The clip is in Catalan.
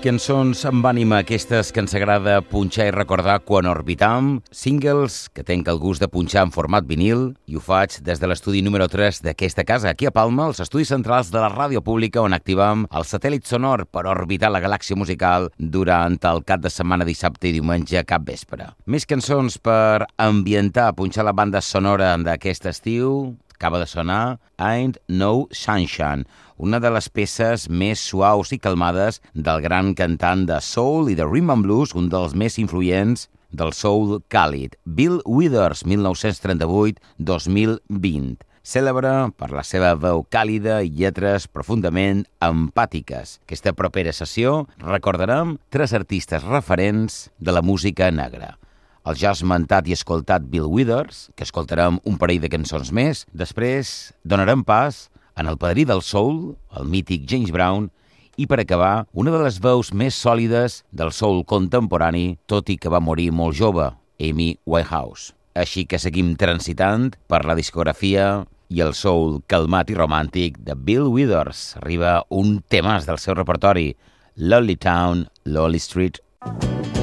Cançons amb ànima, aquestes que ens agrada punxar i recordar quan orbitam, singles que tenc el gust de punxar en format vinil, i ho faig des de l'estudi número 3 d'aquesta casa, aquí a Palma, als estudis centrals de la ràdio pública, on activam el satèl·lit sonor per orbitar la galàxia musical durant el cap de setmana, dissabte i diumenge cap vespre. Més cançons per ambientar, punxar la banda sonora d'aquest estiu. Acaba de sonar Ain't No Sunshine, una de les peces més suaus i calmades del gran cantant de soul i de rhythm and blues, un dels més influents del soul càlid, Bill Withers, 1938-2020. Cèlebre per la seva veu càlida i lletres profundament empàtiques. Aquesta propera sessió recordarem 3 artistes referents de la música negra. El ja esmentat i escoltat Bill Withers, que escoltarem un parell de cançons més. Després donarem pas en el padrí del soul, el mític James Brown, i per acabar, una de les veus més sòlides del soul contemporani, tot i que va morir molt jove, Amy Winehouse. Així que seguim transitant per la discografia i el soul calmat i romàntic de Bill Withers. Arriba un temàs del seu repertori, Lonely Town, Lonely Street.